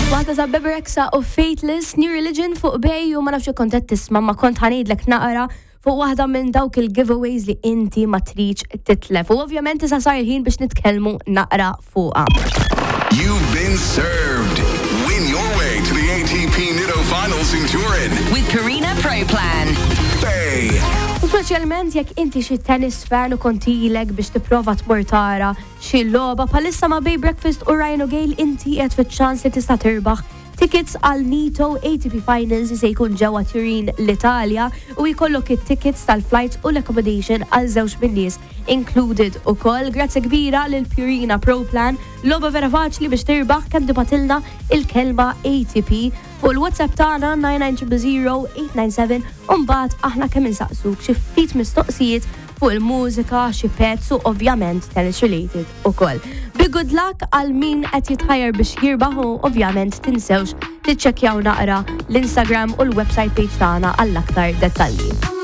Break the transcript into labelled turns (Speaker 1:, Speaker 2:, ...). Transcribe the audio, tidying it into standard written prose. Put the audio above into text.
Speaker 1: Waħda ta' Bebe Rexha u Faithless, New Religion fuq Bej u ma nafx kontent tisma' ma kont ħanejdlek naqra fuq waħda minn dawk il-giveaways li inti ma tridx titlef. U ovvjament issa sar il-ħin biex nitkellmu naqra fuqha.
Speaker 2: You've been served. Win your way to the ATP Nido Finals in Turin
Speaker 3: with Carina Pro Plan.
Speaker 2: Bay.
Speaker 1: U speċjalment jekk inti xi tennis fan u kontilek biex tipprova tmur tara xi logħba bħalissa ma' Bay Breakfast u Rhino Gale inti qed fiċ-ċans li tista' tirbaħ tickets għal Nito ATP Finals se jkun ġewwa Turin l-Italja u jkollok it-tickets tal-flights u l-accommodation għal żewġ min-nies included ukoll. Grazzi kbira lil Purina Pro Plan, logħba vera faċli biex tirbaħ kemm tibatilna il-kelma ATP fuq il-WhatsApp tagħna 9900897 u mbagħad aħna kemm insaqsuk xi ftit mistoqsijiet fuq il-mużika, xi pezz u ovvjament tennis related ukoll. Bi good luck għal min qed jitħajjar biex jirbaħ u ovvjament tinsewx tiċċekkjaw naqra l-Instagram u l-website page tagħna għall-aktar dettalji.